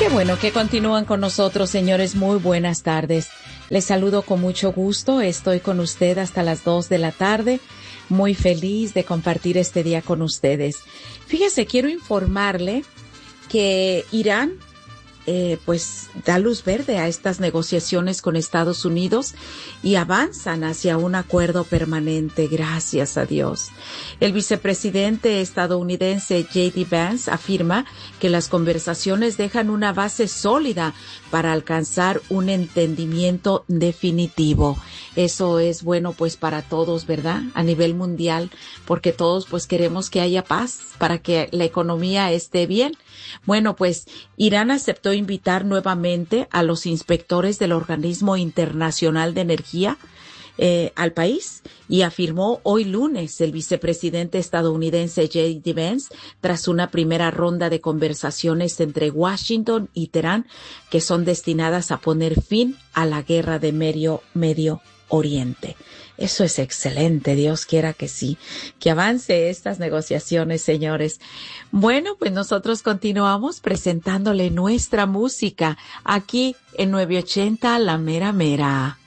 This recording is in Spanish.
Qué bueno que continúan con nosotros, señores. Muy buenas tardes. Les saludo con mucho gusto. Estoy con usted hasta las 2 de la tarde. Muy feliz de compartir este día con ustedes. Fíjese, quiero informarle que Irán pues da luz verde a estas negociaciones con Estados Unidos y avanzan hacia un acuerdo permanente, gracias a Dios. El vicepresidente estadounidense J.D. Vance afirma que las conversaciones dejan una base sólida para alcanzar un entendimiento definitivo. Eso es bueno pues para todos, ¿verdad? A nivel mundial, porque todos pues queremos que haya paz para que la economía esté bien. Bueno, pues Irán aceptó invitar nuevamente a los inspectores del Organismo Internacional de Energía al país y afirmó hoy lunes el vicepresidente estadounidense J.D. Vance tras una primera ronda de conversaciones entre Washington y Teherán que son destinadas a poner fin a la guerra de Medio Oriente. Eso es excelente, Dios quiera que sí, que avance estas negociaciones, señores. Bueno, pues nosotros continuamos presentándole nuestra música aquí en 980 La Mera Mera.